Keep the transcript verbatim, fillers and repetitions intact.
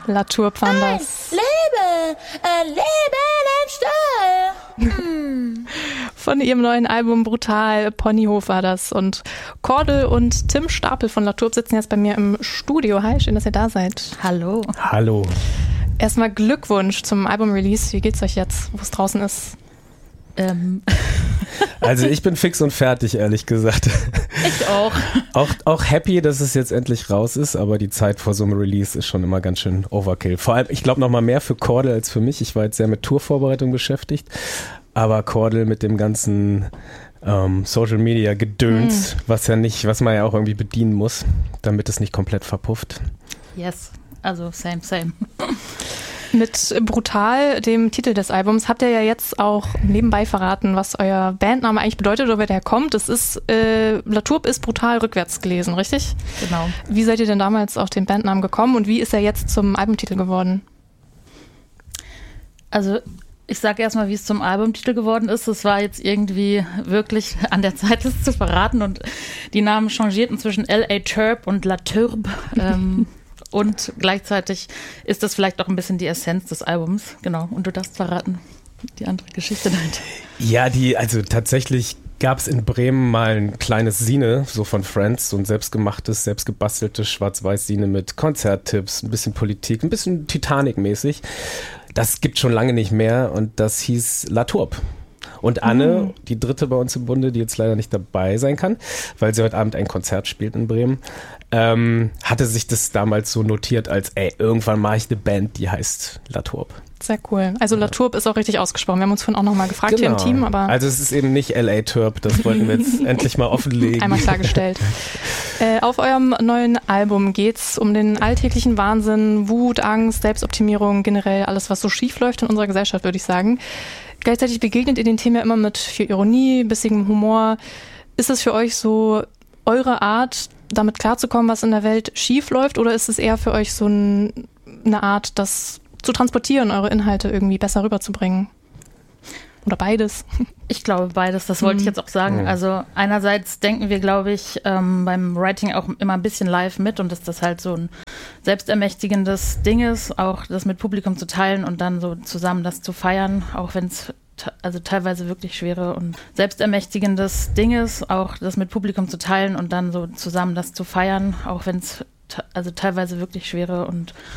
La Tourbe waren das. Lebe, ein Leben im Stall. Mm. Von ihrem neuen Album Brutal, Ponyhof war das. Und Cordel und Tim Stapel von La Tourbe sitzen jetzt bei mir im Studio. Hi, schön, dass ihr da seid. Hallo. Hallo. Erstmal Glückwunsch zum Album-Release. Wie geht's euch jetzt, wo es draußen ist? Ähm. Also ich bin fix und fertig, ehrlich gesagt. Ich auch. auch. Auch happy, dass es jetzt endlich raus ist, aber die Zeit vor so einem Release ist schon immer ganz schön Overkill. Vor allem, ich glaube noch mal mehr für Cordel als für mich. Ich war jetzt sehr mit Tourvorbereitung beschäftigt, aber Cordel mit dem ganzen ähm, Social Media Gedöns, mm. was ja nicht, was man ja auch irgendwie bedienen muss, damit es nicht komplett verpufft. Yes, also same, same. Mit Brutal, dem Titel des Albums, habt ihr ja jetzt auch nebenbei verraten, was euer Bandname eigentlich bedeutet oder wer der kommt. Es ist, äh, La Tourbe ist brutal rückwärts gelesen, richtig? Genau. Wie seid ihr denn damals auf den Bandnamen gekommen und wie ist er jetzt zum Albumtitel geworden? Also ich sage erstmal, wie es zum Albumtitel geworden ist. Es war jetzt irgendwie wirklich an der Zeit, das zu verraten und die Namen changierten zwischen L A Tourbe und La Tourbe. ähm, Und gleichzeitig ist das vielleicht auch ein bisschen die Essenz des Albums. Genau. Und du darfst verraten, die andere Geschichte dahinter. Ja, die, also tatsächlich gab es in Bremen mal ein kleines Sine, so von Friends, so ein selbstgemachtes, selbstgebasteltes Schwarz-Weiß-Sine mit Konzerttipps, ein bisschen Politik, ein bisschen Titanic-mäßig. Das gibt schon lange nicht mehr und das hieß La Tourbe. Und Anne, mhm. die dritte bei uns im Bunde, die jetzt leider nicht dabei sein kann, weil sie heute Abend ein Konzert spielt in Bremen, ähm, hatte sich das damals so notiert als, ey, irgendwann mache ich eine Band, die heißt La Tourbe. Sehr cool. Also La Tourbe ist auch richtig ausgesprochen. Wir haben uns vorhin auch nochmal gefragt genau. hier im Team. Aber also es ist eben nicht L A Tourbe, das wollten wir jetzt endlich mal offenlegen. Einmal klargestellt. äh, auf eurem neuen Album geht es um den alltäglichen Wahnsinn, Wut, Angst, Selbstoptimierung, generell alles, was so schief läuft in unserer Gesellschaft, würde ich sagen. Gleichzeitig begegnet ihr den Themen ja immer mit viel Ironie, bissigem Humor. Ist es für euch so eure Art, damit klarzukommen, was in der Welt schief läuft, oder ist es eher für euch so ein, eine Art, das zu transportieren, eure Inhalte irgendwie besser rüberzubringen? Oder beides? Ich glaube beides, das wollte mhm. ich jetzt auch sagen. Also einerseits denken wir, glaube ich, ähm, beim Writing auch immer ein bisschen live mit und dass das halt so ein selbstermächtigendes Ding ist, auch das mit Publikum zu teilen und dann so zusammen das zu feiern, auch wenn es te- also teilweise wirklich schwere und selbstermächtigendes Ding ist, auch das mit Publikum zu teilen und dann so zusammen das zu feiern, auch wenn es te- also teilweise wirklich schwere und